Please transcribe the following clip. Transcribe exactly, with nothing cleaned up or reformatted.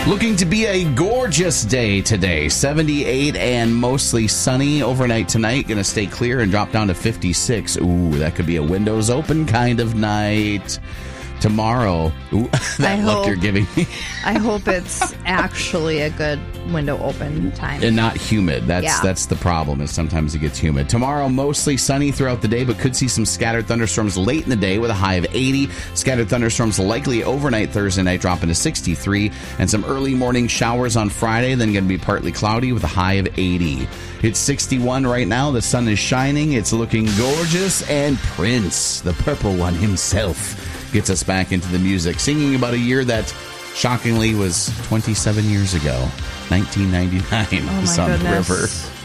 Looking to be a gorgeous day today. seventy-eight and mostly sunny overnight tonight. Going to stay clear and drop down to fifty-six. Ooh, that could be a windows open kind of night. Tomorrow, ooh, that I look hope, you're giving me. I hope it's actually a good window open time. And not humid. That's Yeah. that's the problem, is sometimes it gets humid. Tomorrow, mostly sunny throughout the day, but could see some scattered thunderstorms late in the day with a high of eighty. Scattered thunderstorms likely overnight Thursday night, dropping to sixty-three. And some early morning showers on Friday, then going to be partly cloudy with a high of eighty. It's sixty-one right now. The sun is shining. It's looking gorgeous. And Prince, the purple one himself, gets us back into the music, singing about a year that shockingly was twenty-seven years ago, nineteen ninety-nine. Oh my Sun goodness. River.